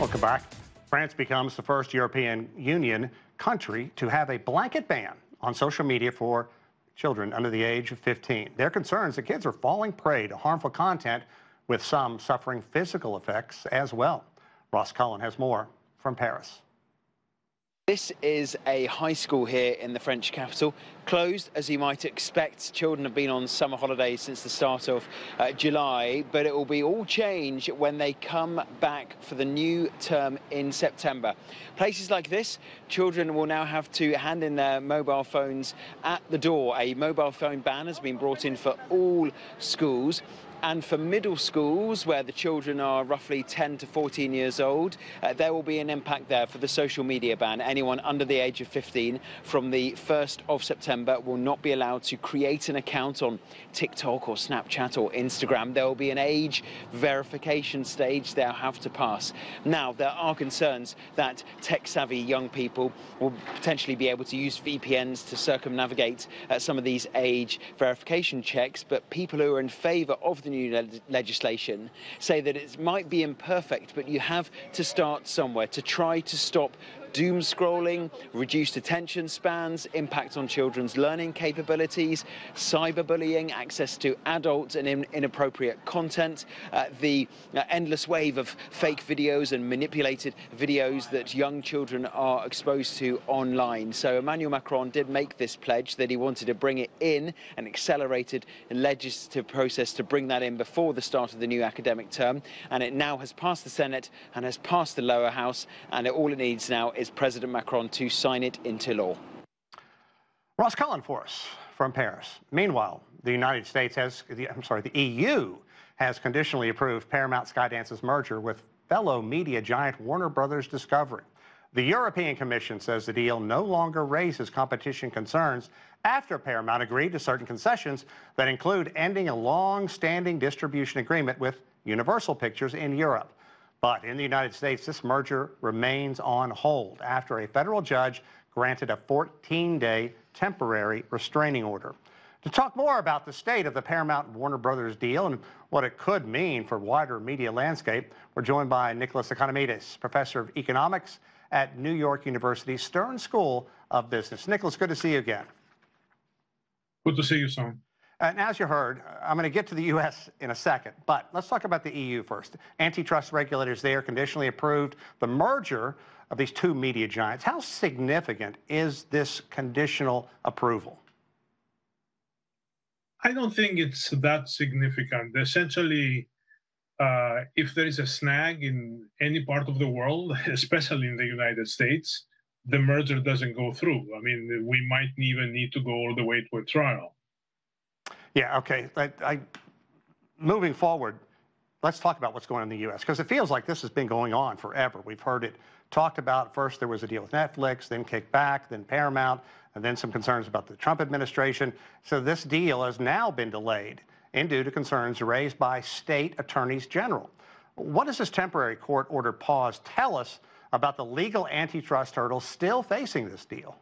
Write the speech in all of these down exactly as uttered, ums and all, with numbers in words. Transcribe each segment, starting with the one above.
Welcome back. France becomes the first European Union country to have a blanket ban on social media for children under the age of fifteen. Their concerns that kids are falling prey to harmful content, with some suffering physical effects as well. Ross Cullen has more from Paris. This is a high school here in the French capital, closed as you might expect. Children have been on summer holidays since the start of uh, July, but it will be all change when they come back for the new term in September. Places like this, children will now have to hand in their mobile phones at the door. A mobile phone ban has been brought in for all schools. And for middle schools, where the children are roughly ten to fourteen years old, uh, there will be an impact there for the social media ban. Anyone under the age of fifteen from the first of September will not be allowed to create an account on TikTok or Snapchat or Instagram. There will be an age verification stage they'll have to pass. Now, there are concerns that tech-savvy young people will potentially be able to use V P Ns to circumnavigate uh, some of these age verification checks, but people who are in favour of the new le legislation say that it might be imperfect, but you have to start somewhere to try to stop doom scrolling, reduced attention spans, impact on children's learning capabilities, cyberbullying, access to adult and in inappropriate content, uh, the uh, endless wave of fake videos and manipulated videos that young children are exposed to online. So Emmanuel Macron did make this pledge that he wanted to bring it in, an accelerated legislative process to bring that in before the start of the new academic term, and it now has passed the Senate and has passed the lower house, and it, all it needs now is President Macron to sign it into law. Ross Cullen for us from Paris. Meanwhile, the United States has, I'm sorry, the E U has conditionally approved Paramount Skydance's merger with fellow media giant Warner Brothers Discovery. The European Commission says the deal no longer raises competition concerns after Paramount agreed to certain concessions that include ending a long-standing distribution agreement with Universal Pictures in Europe. But in the United States, this merger remains on hold after a federal judge granted a fourteen day temporary restraining order. To talk more about the state of the Paramount-Warner Brothers deal and what it could mean for wider media landscape, we're joined by Nicholas Economides, professor of economics at New York University Stern School of Business. Nicholas, good to see you again. Good to see you, Sam. And as you heard, I'm going to get to the U S in a second, but let's talk about the E U first. Antitrust regulators there conditionally approved the merger of these two media giants. How significant is this conditional approval? I don't think it's that significant. Essentially, uh, if there is a snag in any part of the world, especially in the United States, the merger doesn't go through. I mean, we might even need to go all the way to a trial. Yeah, okay. I, I, moving forward, let's talk about what's going on in the U S, because it feels like this has been going on forever. We've heard it talked about. First, there was a deal with Netflix, then kicked back, then Paramount, and then some concerns about the Trump administration. So this deal has now been delayed and due to concerns raised by state attorneys general. What does this temporary court order pause tell us about the legal antitrust hurdles still facing this deal?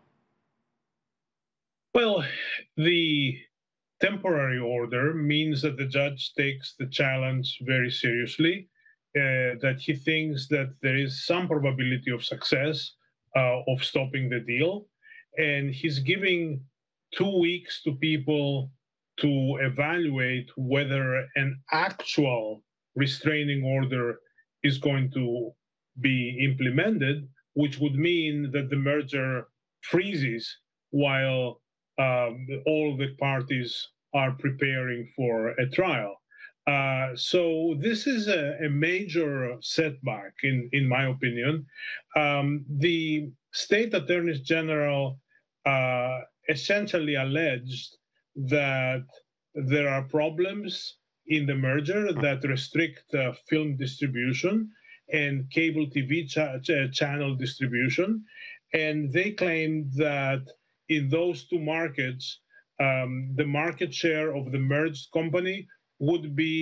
Well, the temporary order means that the judge takes the challenge very seriously, uh, that he thinks that there is some probability of success uh, of stopping the deal, and he's giving two weeks to people to evaluate whether an actual restraining order is going to be implemented, which would mean that the merger freezes while Um, all the parties are preparing for a trial. Uh, so this is a, a major setback, in, in my opinion. Um, the state attorneys general uh, essentially alleged that there are problems in the merger that restrict uh, film distribution and cable T V cha cha channel distribution. And they claimed that in those two markets, um, the market share of the merged company would be